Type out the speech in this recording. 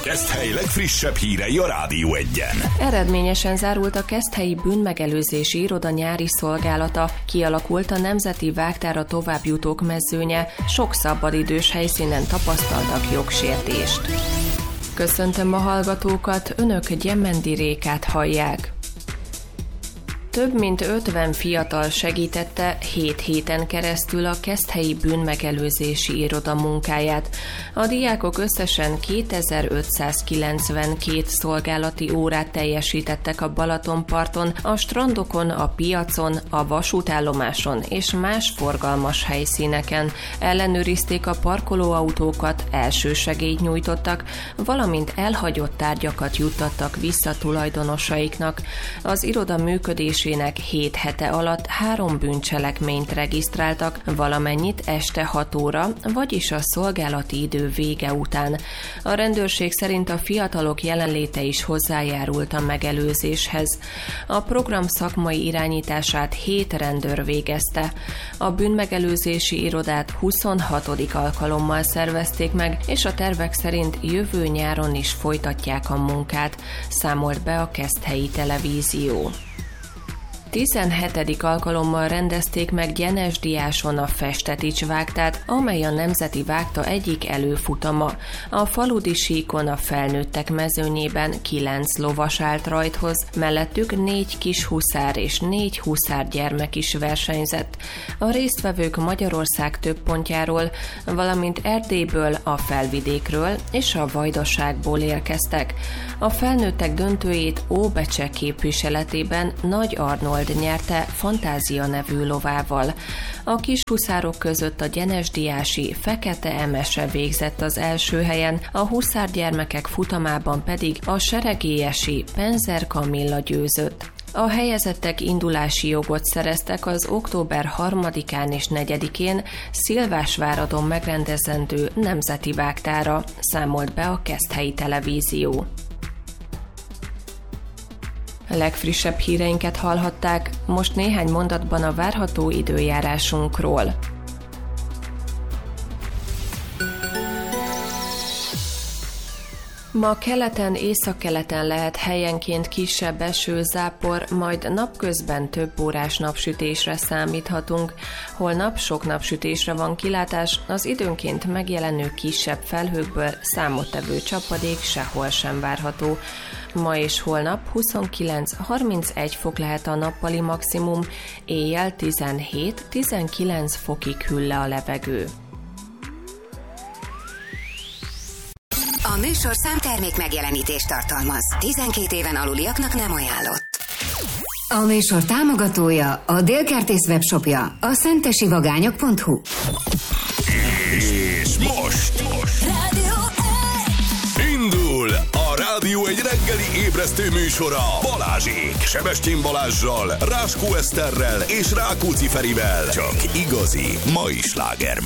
Keszthely legfrissebb hírei a Rádió Egyen. Eredményesen zárult a Keszthelyi bűnmegelőzési iroda nyári szolgálata, kialakult a Nemzeti Vágtára továbbjutók mezőnye, sok szabadidős helyszínen tapasztaltak jogsértést. Köszöntöm a hallgatókat, önök Gyemendi Rékát hallják. Több mint 50 fiatal segítette 7 héten keresztül a Keszthelyi bűnmegelőzési iroda munkáját. A diákok összesen 2592 szolgálati órát teljesítettek a Balatonparton, a strandokon, a piacon, a vasútállomáson és más forgalmas helyszíneken. Ellenőrizték a parkolóautókat, elsősegélyt nyújtottak, valamint elhagyott tárgyakat juttattak vissza tulajdonosaiknak. Az iroda működésének 7 hete alatt 3 bűncselekményt regisztráltak, valamennyit este 6 óra, vagyis a szolgálati idő vége után. A rendőrség szerint a fiatalok jelenléte is hozzájárult a megelőzéshez. A program szakmai irányítását 7 rendőr végezte. A bűnmegelőzési irodát 26. alkalommal szervezték meg, és a tervek szerint jövő nyáron is folytatják a munkát, számolt be a Keszthelyi Televízió. 17. alkalommal rendezték meg Gyenesdiáson a Festetics vágtát, amely a Nemzeti Vágta egyik előfutama. A faludi síkon a felnőttek mezőnyében 9 lovas állt rajthoz, mellettük 4 kis huszár és 4 huszár gyermek is versenyzett. A résztvevők Magyarország több pontjáról, valamint Erdélyből, a Felvidékről és a Vajdaságból érkeztek. A felnőttek döntőjét Óbecse képviseletében Nagy Arnold nyerte Fantázia nevű lovával. A kis huszárok között a gyenesdiási Fekete Emese végzett az első helyen, a huszárgyermekek futamában pedig a seregélyesi Penzer Kamilla győzött. A helyezettek indulási jogot szereztek az október 3-án és 4-én Szilvásváradon megrendezendő Nemzeti Vágtára, számolt be a Keszthelyi Televízió. A legfrissebb híreinket hallhatták, most néhány mondatban a várható időjárásunkról. Ma keleten, északkeleten lehet helyenként kisebb eső, zápor, majd napközben több órás napsütésre számíthatunk. Holnap sok napsütésre van kilátás, az időnként megjelenő kisebb felhőkből számottevő csapadék sehol sem várható. Ma és holnap 29-31 fok lehet a nappali maximum, éjjel 17-19 fokig hűl le a levegő. A műsorszám termék megjelenítést tartalmaz. 12 éven aluliaknak nem ajánlott. A műsor támogatója, a Délkertész webshopja, a szentesivagányok.hu. És most indul a Rádió egy reggeli ébresztő műsora Balázsék, Sebestyén Balázssal, Ráskó Eszterrel és Rákóczi Ferivel. Csak igazi mai slágermek.